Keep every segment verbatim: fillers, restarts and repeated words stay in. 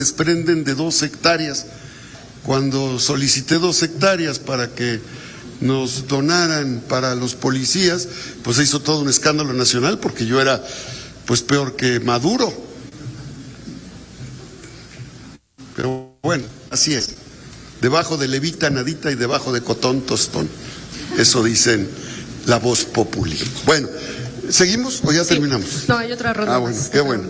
desprenden de dos hectáreas. Cuando solicité dos hectáreas para que nos donaran para los policías, pues se hizo todo un escándalo nacional porque yo era pues peor que Maduro. Pero bueno, así es. Debajo de levita nadita y debajo de cotón tostón. Eso dicen la voz populi. Bueno, ¿seguimos o ya sí. terminamos? No, hay otra ronda. Ah, bueno, qué bueno.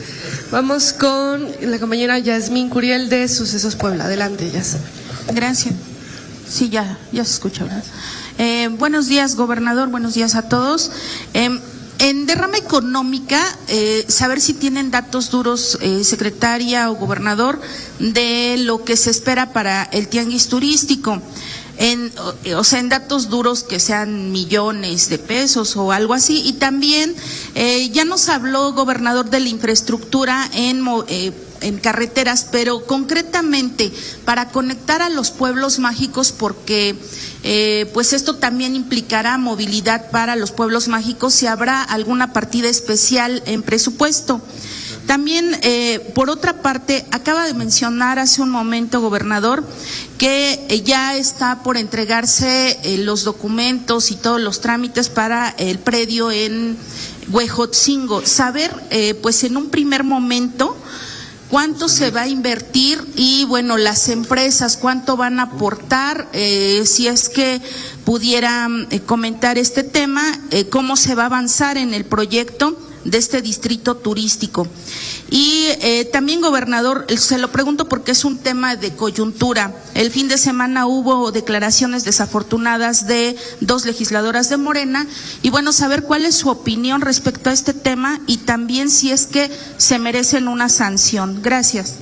Vamos con la compañera Yasmín Curiel de Sucesos Puebla. Adelante, Yasmín. Gracias. Sí, ya, ya se escucha, ¿verdad? Eh, buenos días, gobernador, buenos días a todos. Eh, en derrama económica, eh, saber si tienen datos duros, eh, secretaria o gobernador, de lo que se espera para el tianguis turístico. En, o sea, en datos duros que sean millones de pesos o algo así. Y también eh, ya nos habló, gobernador, de la infraestructura en, eh, en carreteras, pero concretamente para conectar a los pueblos mágicos, porque eh, pues esto también implicará movilidad para los pueblos mágicos, si habrá alguna partida especial en presupuesto. También, eh, por otra parte, acaba de mencionar hace un momento, gobernador, que eh, ya está por entregarse eh, los documentos y todos los trámites para el predio en Huejotzingo. Saber, eh, pues en un primer momento, cuánto se va a invertir y, bueno, las empresas, cuánto van a aportar, eh, si es que pudiera eh, comentar este tema, eh, cómo se va a avanzar en el proyecto de este distrito turístico. Y eh, también, gobernador, se lo pregunto porque es un tema de coyuntura. El fin de semana hubo declaraciones desafortunadas de dos legisladoras de Morena, y bueno, saber cuál es su opinión respecto a este tema y también si es que se merecen una sanción. Gracias.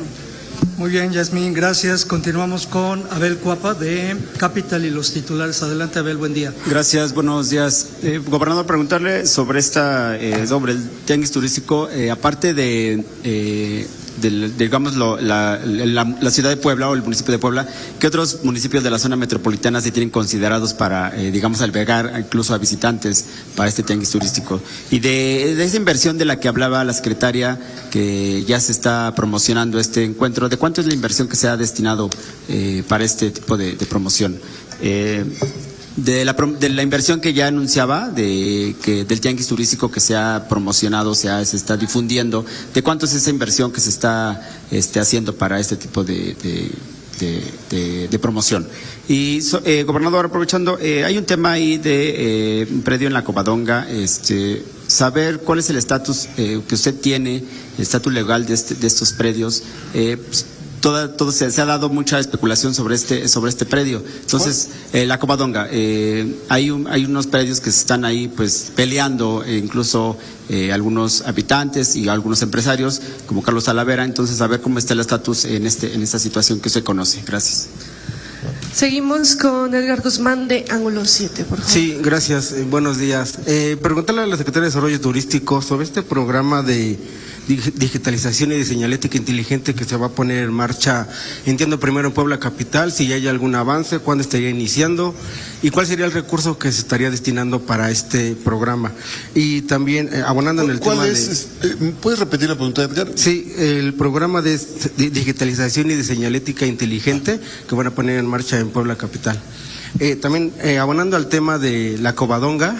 Muy bien, Yasmín, gracias. Continuamos con Abel Cuapa de Capital y los titulares. Adelante, Abel, buen día. Gracias, buenos días. Eh, gobernador, preguntarle sobre esta, eh, sobre el tianguis turístico, eh, aparte de, eh, de, digamos, lo, la, la, la ciudad de Puebla o el municipio de Puebla, ¿qué otros municipios de la zona metropolitana se tienen considerados para, eh, digamos, albergar incluso a visitantes para este tianguis turístico? Y de, de esa inversión de la que hablaba la secretaria, que ya se está promocionando este encuentro, ¿de cuánto es la inversión que se ha destinado eh, para este tipo de, de promoción? Eh, de, la, de la inversión que ya anunciaba, de que del tianguis turístico que se ha promocionado, se, ha, se está difundiendo, ¿de cuánto es esa inversión que se está este, haciendo para este tipo de, de De, de, de promoción? Y so, eh, gobernador, aprovechando, eh, hay un tema ahí de eh, un predio en la Covadonga, este, saber cuál es el estatus eh, que usted tiene, el estatus legal de, este, de estos predios. Eh, pues, toda, todo se, se ha dado mucha especulación sobre este sobre este predio. Entonces, eh, la Covadonga, eh, hay un, hay unos predios que se están ahí pues peleando, eh, incluso eh, algunos habitantes y algunos empresarios, como Carlos Talavera. Entonces, a ver cómo está el estatus en este en esta situación que usted conoce. Gracias. Seguimos con Edgar Guzmán de Ángulo siete, por favor. Sí, gracias. Eh, buenos días. Eh, preguntarle a la Secretaria de Desarrollo Turístico sobre este programa de digitalización y de señalética inteligente que se va a poner en marcha, entiendo, primero en Puebla Capital, si ya hay algún avance, cuándo estaría iniciando y cuál sería el recurso que se estaría destinando para este programa. Y también, eh, abonando en el tema es, de... Eh, ¿Puedes repetir la pregunta, Edgar? Sí, el programa de, de digitalización y de señalética inteligente que van a poner en marcha en Puebla Capital. Eh, también, eh, abonando al tema de la Covadonga,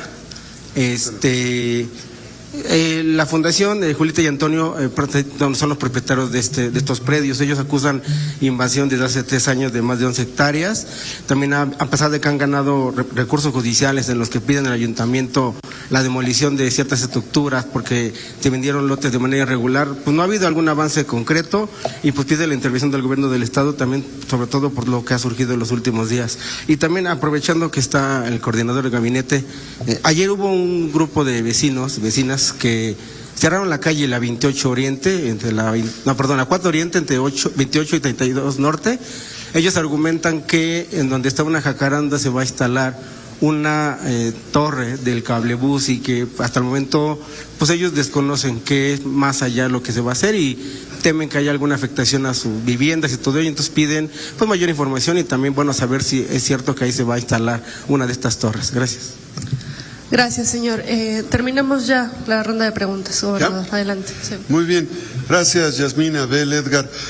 este... Eh, la Fundación eh, Julieta y Antonio eh, son los propietarios de, este, de estos predios. Ellos acusan invasión desde hace tres años de más de once hectáreas. También a, a pesar de que han ganado re, recursos judiciales en los que piden al ayuntamiento la demolición de ciertas estructuras porque se vendieron lotes de manera irregular, pues no ha habido algún avance concreto y pues pide la intervención del gobierno del estado también, sobre todo por lo que ha surgido en los últimos días. Y también, aprovechando que está el coordinador del gabinete, eh, ayer hubo un grupo de vecinos, vecinas que cerraron la calle la veintiocho Oriente, entre la, no, perdón, la cuatro Oriente, entre veintiocho y treinta y dos Norte. Ellos argumentan que en donde está una jacaranda se va a instalar una eh, torre del cablebús y que hasta el momento pues ellos desconocen qué es más allá lo que se va a hacer y temen que haya alguna afectación a sus viviendas y todo ello, entonces piden pues mayor información y también, bueno, saber si es cierto que ahí se va a instalar una de estas torres. Gracias. Gracias, señor. Eh, terminamos ya la ronda de preguntas, gobernador. ¿Ya? Adelante. Sí. Muy bien. Gracias, Yasmín, Abel, Edgar.